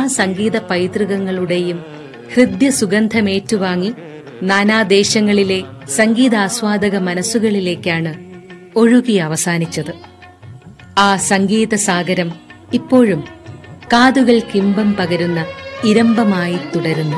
സംഗീത പൈതൃകങ്ങളുടെയും ഹൃദ്യസുഗന്ധമേറ്റുവാങ്ങി നാനാദേശങ്ങളിലെ സംഗീതാസ്വാദക മനസ്സുകളിലേക്കാണ് ഒഴുകി അവസാനിച്ചത്. ആ സംഗീത സാഗരം ഇപ്പോഴും കാതുകൾക്കിമ്പം പകരുന്ന ഇരമ്പമായി തുടരുന്നു.